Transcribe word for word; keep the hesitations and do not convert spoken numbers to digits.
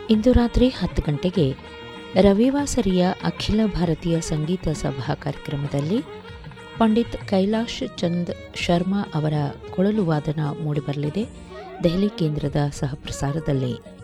ಇಂದು ರಾತ್ರಿ ಹತ್ತು ಗಂಟೆಗೆ ರವಿವಾಸರಿಯ ಅಖಿಲ ಭಾರತೀಯ ಸಂಗೀತ ಸಭಾ ಕಾರ್ಯಕ್ರಮದಲ್ಲಿ ಪಂಡಿತ್ ಕೈಲಾಶ್ ಚಂದ್ ಶರ್ಮಾ ಅವರ ಕೊಳಲು ವಾದನ ಮೂಡಿಬರಲಿದೆ. ದೆಹಲಿ ಕೇಂದ್ರದ ಸಹಪ್ರಸಾರದಲ್ಲಿ